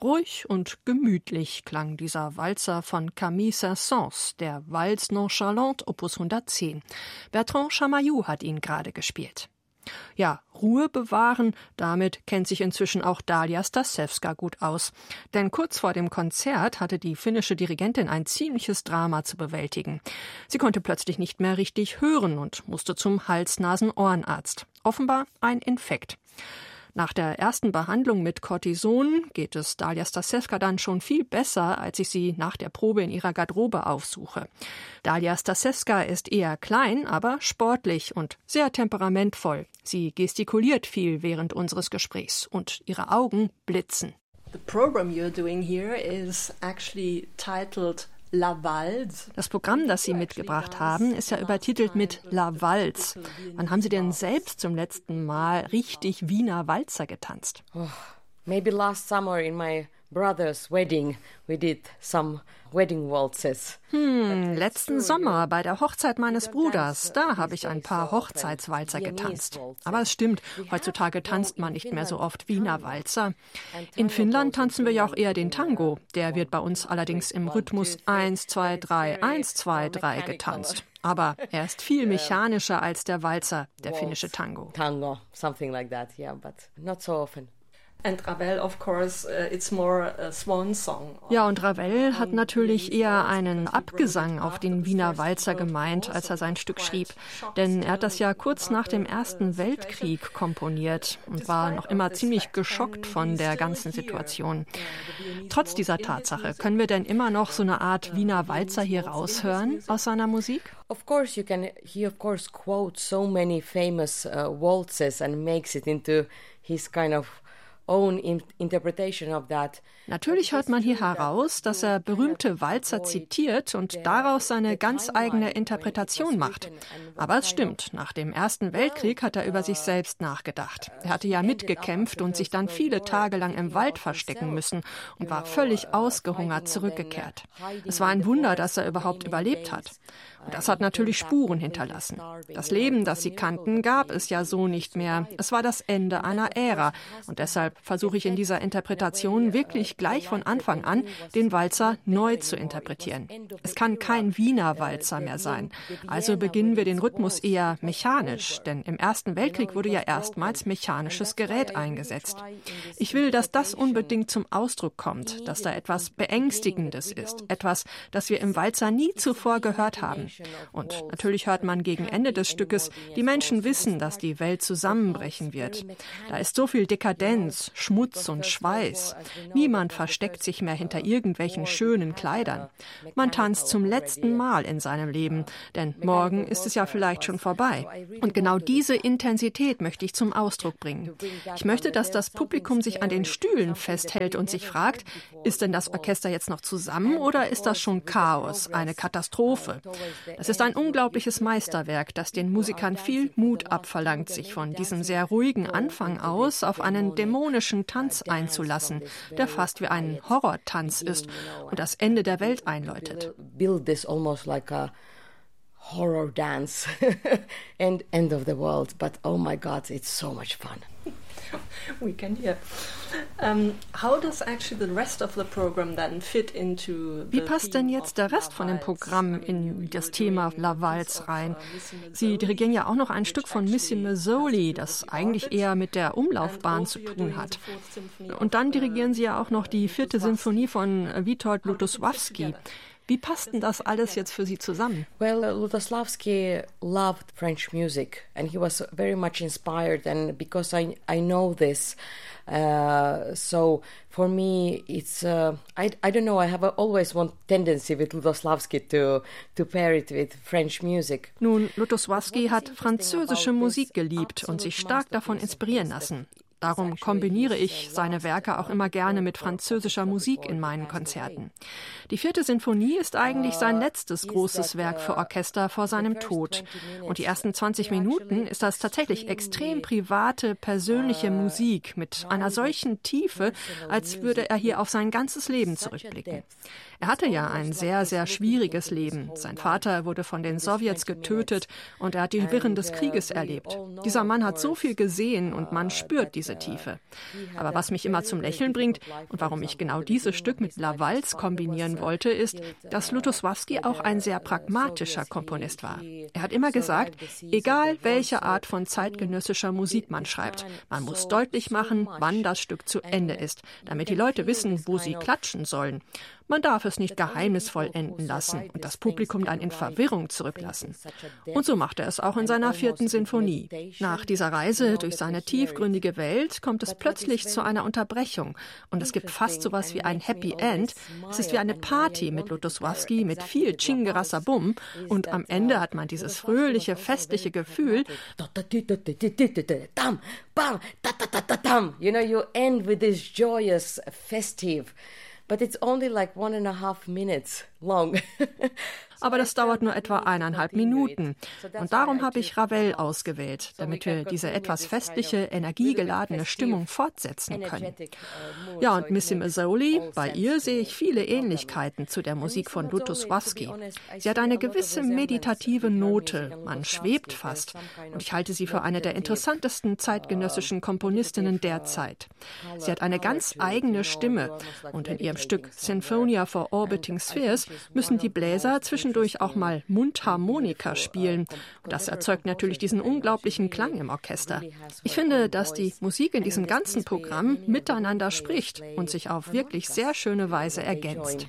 Ruhig und gemütlich klang dieser Walzer von Camille Saint-Saëns, der Valse Nonchalante, Opus 110. Bertrand Chamayou hat ihn gerade gespielt. Ja, Ruhe bewahren, damit kennt sich inzwischen auch Dalia Stasewska gut aus. Denn kurz vor dem Konzert hatte die finnische Dirigentin ein ziemliches Drama zu bewältigen. Sie konnte plötzlich nicht mehr richtig hören und musste zum Hals-Nasen-Ohrenarzt. Offenbar ein Infekt. Nach der ersten Behandlung mit Cortison geht es Dalia Stasewska dann schon viel besser, als ich sie nach der Probe in ihrer Garderobe aufsuche. Dalia Stasewska ist eher klein, aber sportlich und sehr temperamentvoll. Sie gestikuliert viel während unseres Gesprächs und ihre Augen blitzen. The program you're doing here is actually titled La Valse. Das Programm, das Sie mitgebracht haben, ist ja übertitelt mit La Valse. Wann haben Sie denn selbst zum letzten Mal richtig Wiener Walzer getanzt? Oh, maybe last summer in my brother's wedding we did some wedding waltzes. Letzten Sommer bei der Hochzeit meines Bruders, da habe ich ein paar Hochzeitswalzer getanzt. Aber es stimmt, heutzutage tanzt man nicht mehr so oft Wiener Walzer. In Finnland tanzen wir ja auch eher den Tango. Der wird bei uns allerdings im Rhythmus 1, 2, 3, 1, 2, 3 getanzt. Aber er ist viel mechanischer als der Walzer, der finnische Tango. Tango, something like that, yeah, but not so often. And Ravel, of course, it's more a swan song. Ja, und Ravel hat natürlich eher einen Abgesang auf den Wiener Walzer gemeint, als er sein Stück schrieb. Denn er hat das ja kurz nach dem Ersten Weltkrieg komponiert und war noch immer ziemlich geschockt von der ganzen Situation. Trotz dieser Tatsache, können wir denn immer noch so eine Art Wiener Walzer hier raushören aus seiner Musik? Of course, he of course quotes so many famous waltzes and makes it into his kind of own interpretation of that. Natürlich hört man hier heraus, dass er berühmte Walzer zitiert und daraus seine ganz eigene Interpretation macht. Aber es stimmt, nach dem Ersten Weltkrieg hat er über sich selbst nachgedacht. Er hatte ja mitgekämpft und sich dann viele Tage lang im Wald verstecken müssen und war völlig ausgehungert zurückgekehrt. Es war ein Wunder, dass er überhaupt überlebt hat. Und das hat natürlich Spuren hinterlassen. Das Leben, das sie kannten, gab es ja so nicht mehr. Es war das Ende einer Ära. Und deshalb versuche ich in dieser Interpretation wirklich gleich von Anfang an, den Walzer neu zu interpretieren. Es kann kein Wiener Walzer mehr sein. Also beginnen wir den Rhythmus eher mechanisch, denn im Ersten Weltkrieg wurde ja erstmals mechanisches Gerät eingesetzt. Ich will, dass das unbedingt zum Ausdruck kommt, dass da etwas Beängstigendes ist, etwas, das wir im Walzer nie zuvor gehört haben. Und natürlich hört man gegen Ende des Stückes, die Menschen wissen, dass die Welt zusammenbrechen wird. Da ist so viel Dekadenz, Schmutz und Schweiß. Niemand versteckt sich mehr hinter irgendwelchen schönen Kleidern. Man tanzt zum letzten Mal in seinem Leben, denn morgen ist es ja vielleicht schon vorbei. Und genau diese Intensität möchte ich zum Ausdruck bringen. Ich möchte, dass das Publikum sich an den Stühlen festhält und sich fragt, ist denn das Orchester jetzt noch zusammen oder ist das schon Chaos, eine Katastrophe? Das ist ein unglaubliches Meisterwerk, das den Musikern viel Mut abverlangt, sich von diesem sehr ruhigen Anfang aus auf einen dämonischen Tanz einzulassen, der fast wie ein Horrortanz ist und das Ende der Welt einläutet. Build this almost like a horror dance and end of the world, but oh my God, it's so much fun. We can hear. How does actually the rest of the program then fit into the Wie passt denn jetzt der Rest von dem Programm in das Thema La Valse rein? Sie dirigieren ja auch noch ein Stück von Missy Mazzoli, das eigentlich eher mit der Umlaufbahn zu tun hat. Und dann dirigieren Sie ja auch noch die 4. Sinfonie von Witold Lutosławski. Wie passt denn das alles jetzt für Sie zusammen? Well, Lutosławski loved French music and he was very much inspired, and because I know this, so for me it's I don't know, I have always one tendency with Lutosławski to pair it with French music. Nun, Lutosławski hat französische Musik geliebt und sich stark davon inspirieren lassen. Darum kombiniere ich seine Werke auch immer gerne mit französischer Musik in meinen Konzerten. Die 4. Sinfonie ist eigentlich sein letztes großes Werk für Orchester vor seinem Tod. Und die ersten 20 Minuten ist das tatsächlich extrem private, persönliche Musik mit einer solchen Tiefe, als würde er hier auf sein ganzes Leben zurückblicken. Er hatte ja ein sehr, sehr schwieriges Leben. Sein Vater wurde von den Sowjets getötet und er hat die Wirren des Krieges erlebt. Dieser Mann hat so viel gesehen und man spürt diese diese Tiefe. Aber was mich immer zum Lächeln bringt und warum ich genau dieses Stück mit La Valse kombinieren wollte, ist, dass Lutosławski auch ein sehr pragmatischer Komponist war. Er hat immer gesagt, egal welche Art von zeitgenössischer Musik man schreibt, man muss deutlich machen, wann das Stück zu Ende ist, damit die Leute wissen, wo sie klatschen sollen. Man darf es nicht geheimnisvoll enden lassen und das Publikum dann in Verwirrung zurücklassen. Und so macht er es auch in seiner 4. Sinfonie. Nach dieser Reise durch seine tiefgründige Welt kommt es plötzlich zu einer Unterbrechung und es gibt fast sowas wie ein Happy End. Es ist wie eine Party mit Lutosławski, mit viel Tschingerasabum und am Ende hat man dieses fröhliche, festliche Gefühl. You know, you end with this joyous, festive. But it's only like 1.5 minutes long. Aber das dauert nur etwa 1,5 Minuten. Und darum habe ich Ravel ausgewählt, damit wir diese etwas festliche, energiegeladene Stimmung fortsetzen können. Ja, und Missy Mazzoli, bei ihr sehe ich viele Ähnlichkeiten zu der Musik von Lutosławski. Sie hat eine gewisse meditative Note, man schwebt fast. Und ich halte sie für eine der interessantesten zeitgenössischen Komponistinnen der Zeit. Sie hat eine ganz eigene Stimme. Und in ihrem Stück Sinfonia for Orbiting Spheres müssen die Bläser zwischendurch auch mal Mundharmonika spielen. Das erzeugt natürlich diesen unglaublichen Klang im Orchester. Ich finde, dass die Musik in diesem ganzen Programm miteinander spricht und sich auf wirklich sehr schöne Weise ergänzt.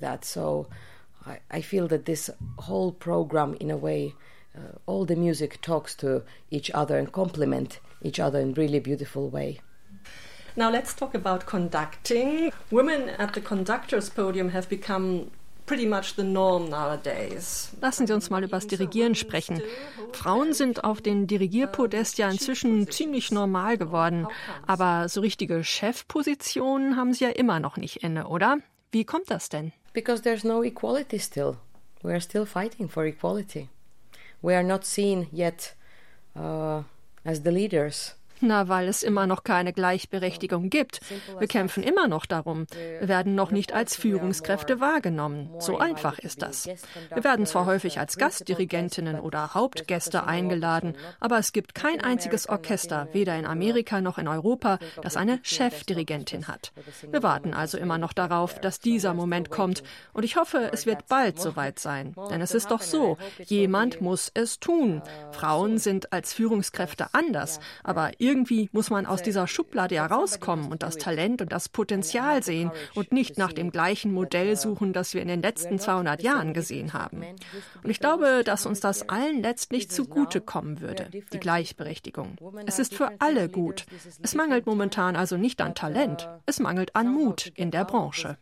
I feel that this whole program, in a way, all the music talks to each other and complement each other in a really beautiful way. Now let's talk about conducting. Women at the conductor's podium have become pretty much the norm nowadays. Lassen Sie uns mal über das Dirigieren sprechen. Frauen sind auf den Dirigierpodest ja inzwischen ziemlich normal geworden. Aber so richtige Chefpositionen haben sie ja immer noch nicht inne, oder? Wie kommt das denn? Because there's no equality still. We are still fighting for equality. We are not seen yet as the leaders. Na, weil es immer noch keine Gleichberechtigung gibt. Wir kämpfen immer noch darum. Wir werden noch nicht als Führungskräfte wahrgenommen. So einfach ist das. Wir werden zwar häufig als Gastdirigentinnen oder Hauptgäste eingeladen, aber es gibt kein einziges Orchester, weder in Amerika noch in Europa, das eine Chefdirigentin hat. Wir warten also immer noch darauf, dass dieser Moment kommt. Und ich hoffe, es wird bald soweit sein. Denn es ist doch so, jemand muss es tun. Frauen sind als Führungskräfte anders, aber irgendwie muss man aus dieser Schublade herauskommen und das Talent und das Potenzial sehen und nicht nach dem gleichen Modell suchen, das wir in den letzten 200 Jahren gesehen haben. Und ich glaube, dass uns das allen letztlich zugutekommen würde, die Gleichberechtigung. Es ist für alle gut. Es mangelt momentan also nicht an Talent, es mangelt an Mut in der Branche.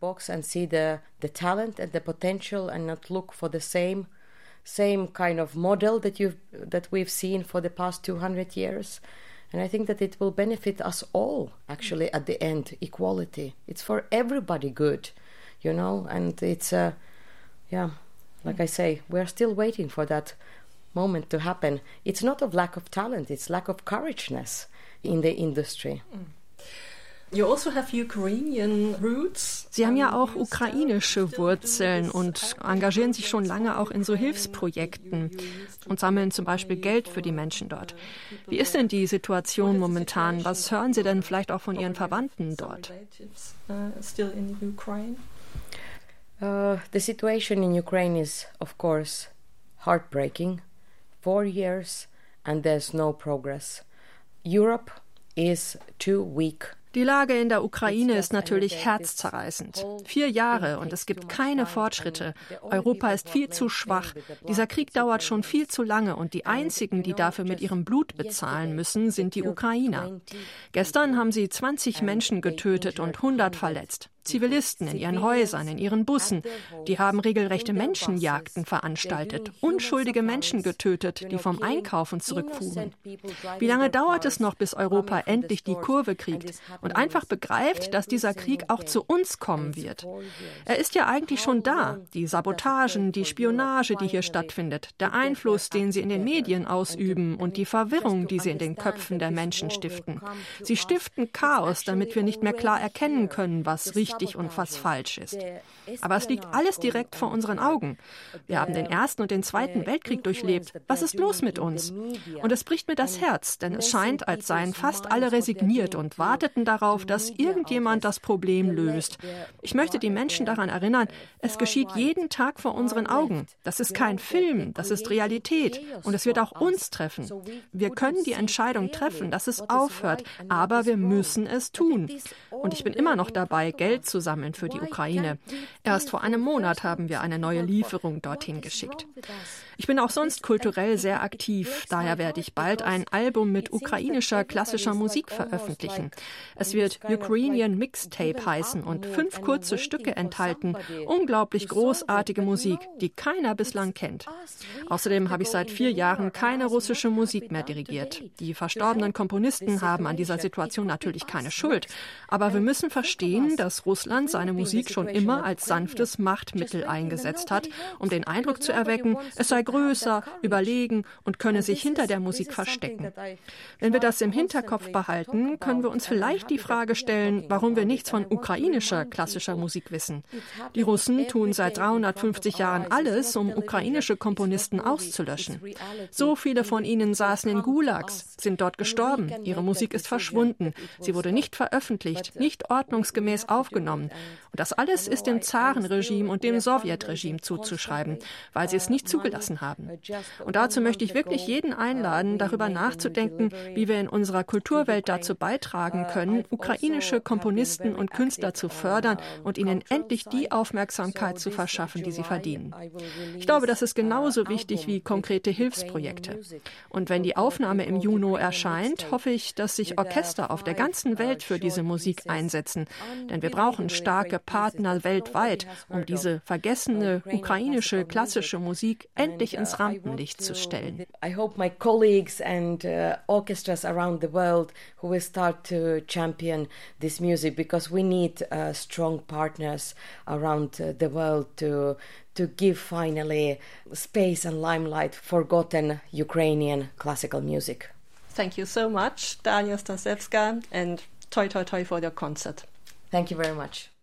Same kind of model that we've seen for the past 200 years. And I think that it will benefit us all, actually, at the end, equality. It's for everybody good, you know, and it's, like I say, we're still waiting for that moment to happen. It's not of lack of talent, it's lack of courageousness in the industry. You also have Ukrainian roots. Sie haben ja auch ukrainische Wurzeln und engagieren sich schon lange auch in so Hilfsprojekten und sammeln zum Beispiel Geld für die Menschen dort. Wie ist denn die Situation momentan? Was hören Sie denn vielleicht auch von Ihren Verwandten dort? The situation in Ukraine is, of course, heartbreaking. 4 years and there's no progress. Europe is too weak. Die Lage in der Ukraine ist natürlich herzzerreißend. 4 Jahre und es gibt keine Fortschritte. Europa ist viel zu schwach. Dieser Krieg dauert schon viel zu lange und die einzigen, die dafür mit ihrem Blut bezahlen müssen, sind die Ukrainer. Gestern haben sie 20 Menschen getötet und 100 verletzt. Zivilisten in ihren Häusern, in ihren Bussen. Die haben regelrechte Menschenjagden veranstaltet, unschuldige Menschen getötet, die vom Einkaufen zurückfuhren. Wie lange dauert es noch, bis Europa endlich die Kurve kriegt und einfach begreift, dass dieser Krieg auch zu uns kommen wird? Er ist ja eigentlich schon da. Die Sabotagen, die Spionage, die hier stattfindet, der Einfluss, den sie in den Medien ausüben und die Verwirrung, die sie in den Köpfen der Menschen stiften. Sie stiften Chaos, damit wir nicht mehr klar erkennen können, was richtig richtig und was falsch ist. Aber es liegt alles direkt vor unseren Augen. Wir haben den Ersten und den Zweiten Weltkrieg durchlebt. Was ist los mit uns? Und es bricht mir das Herz, denn es scheint, als seien fast alle resigniert und warteten darauf, dass irgendjemand das Problem löst. Ich möchte die Menschen daran erinnern, es geschieht jeden Tag vor unseren Augen. Das ist kein Film, das ist Realität. Und es wird auch uns treffen. Wir können die Entscheidung treffen, dass es aufhört, aber wir müssen es tun. Und ich bin immer noch dabei, Geld zu sammeln für die Ukraine. Erst vor einem Monat haben wir eine neue Lieferung dorthin geschickt. Ich bin auch sonst kulturell sehr aktiv, daher werde ich bald ein Album mit ukrainischer klassischer Musik veröffentlichen. Es wird Ukrainian Mixtape heißen und 5 kurze Stücke enthalten. Unglaublich großartige Musik, die keiner bislang kennt. Außerdem habe ich seit 4 Jahren keine russische Musik mehr dirigiert. Die verstorbenen Komponisten haben an dieser Situation natürlich keine Schuld. Aber wir müssen verstehen, dass Russland seine Musik schon immer als sanftes Machtmittel eingesetzt hat, um den Eindruck zu erwecken, es sei größer, überlegen und könne sich hinter der Musik verstecken. Wenn wir das im Hinterkopf behalten, können wir uns vielleicht die Frage stellen, warum wir nichts von ukrainischer klassischer Musik wissen. Die Russen tun seit 350 Jahren alles, um ukrainische Komponisten auszulöschen. So viele von ihnen saßen in Gulags, sind dort gestorben. Ihre Musik ist verschwunden. Sie wurde nicht veröffentlicht, nicht ordnungsgemäß aufgenommen. Und das alles ist dem Zarenregime und dem Sowjetregime zuzuschreiben, weil sie es nicht zugelassen haben. Und dazu möchte ich wirklich jeden einladen, darüber nachzudenken, wie wir in unserer Kulturwelt dazu beitragen können, ukrainische Komponisten und Künstler zu fördern und ihnen endlich die Aufmerksamkeit zu verschaffen, die sie verdienen. Ich glaube, das ist genauso wichtig wie konkrete Hilfsprojekte. Und wenn die Aufnahme im Juni erscheint, hoffe ich, dass sich Orchester auf der ganzen Welt für diese Musik einsetzen. Denn wir brauchen starke Partner weltweit, um diese vergessene ukrainische klassische Musik endlich ins Rampenlicht zu stellen. I hope my colleagues and orchestras around the world who will start to champion this music, because we need strong partners around the world to give finally space and limelight forgotten Ukrainian classical music. Thank you so much, Daria Staszewska, and toi toi toi for your concert. Thank you very much.